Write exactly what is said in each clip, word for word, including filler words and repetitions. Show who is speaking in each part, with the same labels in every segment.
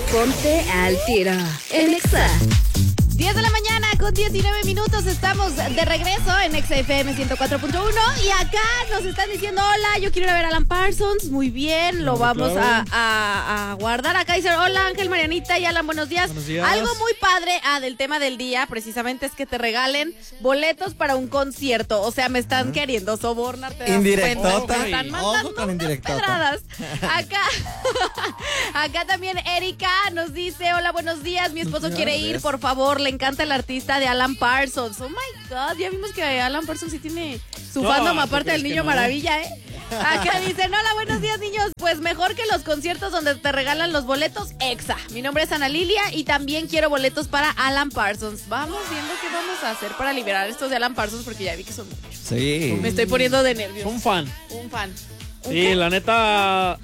Speaker 1: Ponte al tiro en Exa.
Speaker 2: diez de la mañana con diecinueve minutos, estamos de regreso en Exa F M ciento cuatro punto uno y acá nos están diciendo hola, yo quiero ir a ver a Alan Parsons, muy bien, lo vamos a, a, a guardar. Acá dice hola Ángel, Marianita y Alan, buenos días.
Speaker 3: Buenos días.
Speaker 2: Algo muy padre ah, del tema del día precisamente es que te regalen boletos para un concierto, o sea, me están uh-huh. queriendo sobornar. ¿Te das
Speaker 4: indirectota,
Speaker 2: cuenta? Me están mandando
Speaker 4: ojo con indirectota.
Speaker 2: pedradas. Acá, acá también Erika nos dice hola, buenos días, mi esposo quiere ir, por favor, le encanta el artista de Alan Parsons. Oh my God, ya vimos que Alan Parsons sí tiene su
Speaker 3: no,
Speaker 2: fandom aparte del Niño
Speaker 3: no?
Speaker 2: Maravilla, ¿eh? Acá dicen, hola, buenos días, niños. Pues mejor que los conciertos donde te regalan los boletos, Exa. Mi nombre es Ana Lilia y también quiero boletos para Alan Parsons. Vamos viendo qué vamos a hacer para liberar estos de Alan Parsons porque ya vi que son muchos.
Speaker 4: Sí.
Speaker 2: Me estoy poniendo de nervios.
Speaker 3: Un fan.
Speaker 2: Un fan. ¿Un
Speaker 3: Sí,
Speaker 2: qué?
Speaker 3: la neta...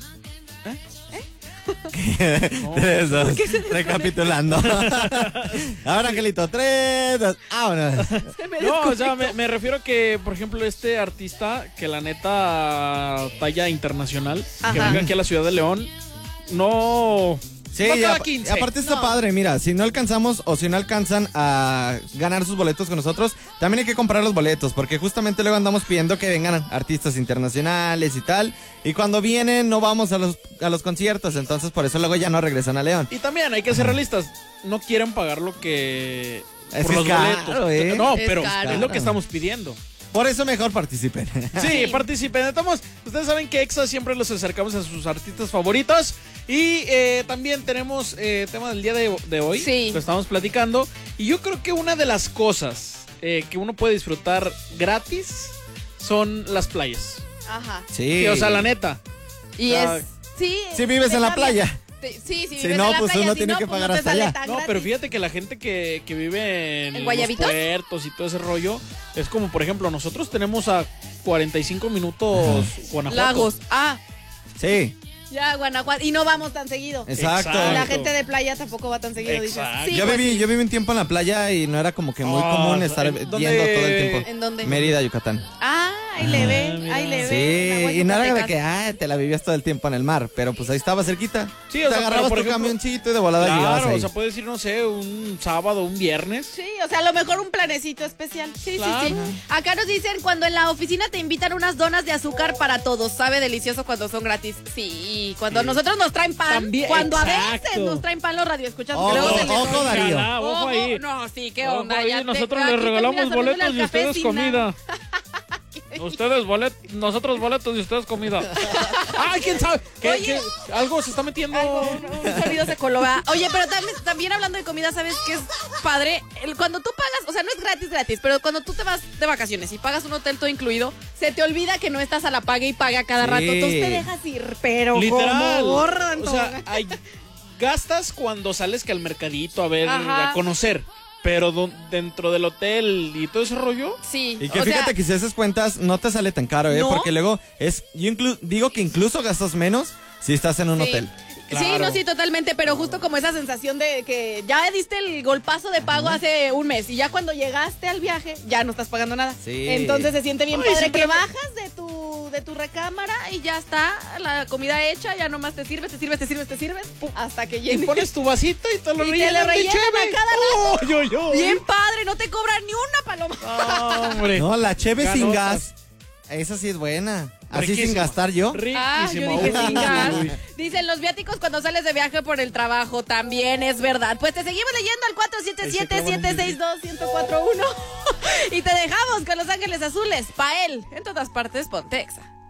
Speaker 4: No. Tres, dos, recapitulando. Ahora, Angelito, tres, dos, vámonos.
Speaker 3: No, o sea, me, me refiero a que, por ejemplo, este artista, que la neta talla internacional,
Speaker 2: Ajá.
Speaker 3: que venga aquí a la ciudad de León, no...
Speaker 4: Sí,
Speaker 3: no
Speaker 4: y
Speaker 3: cada
Speaker 4: ap-
Speaker 3: quince.
Speaker 4: aparte está
Speaker 2: No.
Speaker 4: padre, mira, si no alcanzamos o si no alcanzan a ganar sus boletos con nosotros, también hay que comprar los boletos, porque justamente luego andamos pidiendo que vengan artistas internacionales y tal, y cuando vienen no vamos a los, a los conciertos, entonces por eso luego ya no regresan a León.
Speaker 3: Y también hay que ser realistas, no quieren pagar lo que...
Speaker 4: Es
Speaker 3: por
Speaker 4: que
Speaker 3: los
Speaker 4: es caro,
Speaker 3: boletos.
Speaker 4: ¿eh?
Speaker 3: No,
Speaker 2: Es
Speaker 3: pero
Speaker 2: caro.
Speaker 3: es lo que estamos pidiendo.
Speaker 4: Por eso mejor participen.
Speaker 3: Sí,
Speaker 2: Sí.
Speaker 3: participen. Estamos, ustedes saben que Exa siempre los acercamos a sus artistas favoritos. Y eh, también tenemos eh, tema del día de, de hoy.
Speaker 2: Sí.
Speaker 3: Lo estamos platicando. Y yo creo que una de las cosas eh, que uno puede disfrutar gratis son las playas.
Speaker 2: Ajá.
Speaker 4: Sí.
Speaker 3: Sí, o sea, la neta.
Speaker 2: Y
Speaker 3: O sea,
Speaker 2: es... Sí.
Speaker 4: Si vives en la
Speaker 2: déjame-
Speaker 4: playa.
Speaker 2: Sí, sí, sí
Speaker 4: Si
Speaker 2: vives
Speaker 4: no,
Speaker 2: en la
Speaker 4: pues
Speaker 2: playa,
Speaker 4: uno
Speaker 2: si
Speaker 4: tiene
Speaker 2: no,
Speaker 4: que
Speaker 2: pues
Speaker 4: pagar
Speaker 2: no te
Speaker 4: hasta
Speaker 2: sale
Speaker 4: allá.
Speaker 2: tan
Speaker 3: No,
Speaker 2: gratis.
Speaker 3: pero fíjate que la gente que, que vive en,
Speaker 2: ¿En
Speaker 3: los
Speaker 2: Guayabitos?
Speaker 3: puertos y todo ese rollo, es como, por ejemplo, nosotros tenemos a cuarenta y cinco minutos Guanajuato.
Speaker 2: Lagos. Ah,
Speaker 4: Sí,
Speaker 2: ya, Guanajuato. Y no vamos tan seguido.
Speaker 4: exacto.
Speaker 3: Exacto.
Speaker 2: La gente de playa tampoco va tan seguido, dices.
Speaker 3: Exacto.
Speaker 2: Sí,
Speaker 4: yo,
Speaker 2: pues
Speaker 4: viví,
Speaker 2: sí.
Speaker 4: yo viví un tiempo en la playa y no era como que muy
Speaker 3: Ah,
Speaker 4: común estar
Speaker 3: ¿en
Speaker 4: yendo
Speaker 3: dónde?
Speaker 4: todo el tiempo.
Speaker 2: ¿En dónde?
Speaker 4: Mérida, Yucatán.
Speaker 2: Ah, ahí le ve,
Speaker 3: mira.
Speaker 2: ahí le ve.
Speaker 4: Sí,
Speaker 2: Agua
Speaker 4: y no era de
Speaker 2: Yucatecas.
Speaker 4: que ah, te la vivías todo el tiempo en el mar, pero pues ahí estaba cerquita.
Speaker 3: Sí,
Speaker 4: te
Speaker 3: o sea,
Speaker 4: agarrabas
Speaker 3: pero, por
Speaker 4: tu
Speaker 3: ejemplo,
Speaker 4: camioncito y de volada llegabas
Speaker 3: Claro,
Speaker 4: ahí.
Speaker 3: o sea, puedes ir, no sé, un sábado, un viernes.
Speaker 2: Sí, o sea, a lo mejor un planecito especial. Sí,
Speaker 3: Claro.
Speaker 2: sí, sí. Acá nos dicen cuando en la oficina te invitan unas donas de azúcar para todos. Sabe delicioso cuando son gratis. Sí, cuando
Speaker 3: Sí.
Speaker 2: nosotros nos traen pan.
Speaker 3: También,
Speaker 2: cuando a
Speaker 3: exacto.
Speaker 2: veces nos traen pan los radioescuchas.
Speaker 4: Ojo,
Speaker 2: luego se les
Speaker 4: ojo,
Speaker 2: olvida.
Speaker 4: Darío.
Speaker 3: Ojalá, ojo ahí.
Speaker 2: No, sí, qué
Speaker 3: Ojo
Speaker 2: onda.
Speaker 3: ahí,
Speaker 2: ya te-
Speaker 3: nosotros
Speaker 2: aquí
Speaker 3: les regalamos
Speaker 2: terminas oliéndole
Speaker 3: boletos
Speaker 2: al
Speaker 3: y
Speaker 2: café
Speaker 3: ustedes
Speaker 2: sin nada.
Speaker 3: comida. Ustedes boletos, nosotros boletos y ustedes comida. Ay, quién sabe. ¿Qué,
Speaker 2: Oye.
Speaker 3: qué? Algo se está metiendo.
Speaker 2: Algo, un, un sonido se coloca. Oye, pero también, también hablando de comida, ¿sabes qué es padre? El, cuando tú pagas, o sea, no es gratis, gratis, pero cuando tú te vas de vacaciones y pagas un hotel todo incluido, se te olvida que no estás a la paga y paga cada
Speaker 4: Sí.
Speaker 2: rato. Entonces te dejas ir, pero
Speaker 3: Literal.
Speaker 2: como gorda,
Speaker 3: O sea, hay, gastas cuando sales que al mercadito a ver,
Speaker 2: Ajá.
Speaker 3: a conocer. Pero do- dentro del hotel y todo ese rollo.
Speaker 2: sí.
Speaker 4: Y que
Speaker 2: o
Speaker 4: fíjate
Speaker 2: sea,
Speaker 4: que si haces cuentas no te sale tan caro, ¿eh?
Speaker 2: ¿No?
Speaker 4: Porque luego es, yo inclu- digo que incluso gastas menos si estás en un
Speaker 2: sí.
Speaker 4: hotel.
Speaker 2: Sí,
Speaker 3: Claro.
Speaker 2: no, sí, totalmente, pero justo como esa sensación de que ya diste el golpazo de pago hace un mes y ya cuando llegaste al viaje ya no estás pagando nada.
Speaker 4: Sí.
Speaker 2: Entonces se siente bien
Speaker 3: Ay,
Speaker 2: padre
Speaker 3: siempre
Speaker 2: que
Speaker 3: me-
Speaker 2: bajas de tu de tu recámara y ya está la comida hecha, ya nomás te sirves, te sirves, te sirves, te sirves, pum, hasta que
Speaker 3: Y
Speaker 2: llene.
Speaker 3: pones tu vasito y te lo
Speaker 2: Y te
Speaker 3: rellenan
Speaker 2: lo
Speaker 3: de
Speaker 2: rellenan
Speaker 3: cheve.
Speaker 2: a cada rato.
Speaker 3: Oh, yo, yo.
Speaker 2: Bien padre, no te cobran ni una paloma.
Speaker 3: Ah, hombre.
Speaker 4: No, la cheve sin
Speaker 3: Ganotas.
Speaker 4: gas. Esa sí es buena. Así sin
Speaker 3: Riquísima.
Speaker 4: gastar yo.
Speaker 2: Ah, yo
Speaker 3: Riquísimo.
Speaker 2: dije sin
Speaker 3: Uy,
Speaker 2: gas.
Speaker 3: uy.
Speaker 2: Dicen los viáticos cuando sales de viaje por el trabajo, también es verdad. Pues te seguimos leyendo al cuatro siete siete, siete seis dos, uno cero cuatro uno y te dejamos con Los Ángeles Azules, pa' él, en todas partes, Ponte Exa.